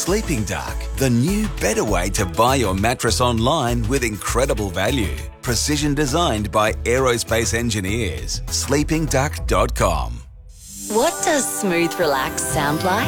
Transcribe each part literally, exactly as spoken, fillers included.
Sleeping Duck, the new better way to buy your mattress online with incredible value. Precision designed by aerospace engineers. sleeping duck dot com. What does smooth relax sound like?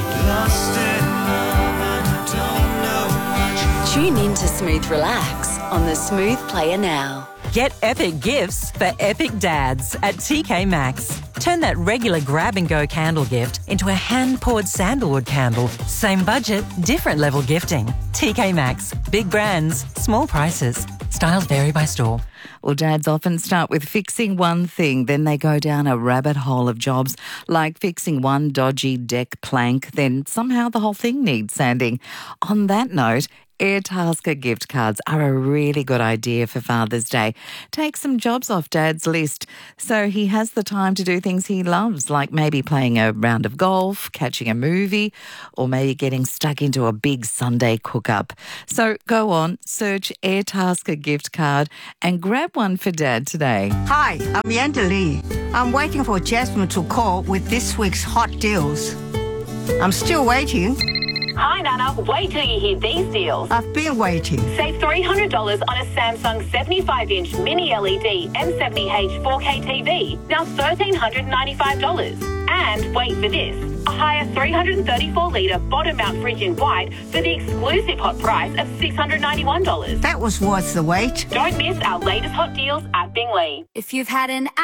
Tune in to Smooth Relax on the Smooth Player now. Get epic gifts for epic dads at T K Maxx. Turn that regular grab-and-go candle gift into a hand-poured sandalwood candle. Same budget, different level gifting. T K Maxx. Big brands, small prices. Styles vary by store. Well, dads often start with fixing one thing, then they go down a rabbit hole of jobs, like fixing one dodgy deck plank, then somehow the whole thing needs sanding. On that note, Airtasker gift cards are a really good idea for Father's Day. Take some jobs off Dad's list so he has the time to do things he loves, like maybe playing a round of golf, catching a movie, or maybe getting stuck into a big Sunday cook-up. So go on, search Airtasker gift card and grab one for Dad today. Hi, I'm Yanda Lee. I'm waiting for Jasmine to call with this week's hot deals. I'm still waiting. Hi, Nana. Wait till you hear these deals. I've been waiting. Save three hundred dollars on a Samsung seventy-five inch mini L E D M seventy H four K T V, now one thousand three hundred ninety-five dollars. And wait for this, a higher three hundred thirty-four litre bottom mount fridge in white for the exclusive hot price of six hundred ninety-one dollars. That was worth the wait. Don't miss our latest hot deals at Bingley. If you've had an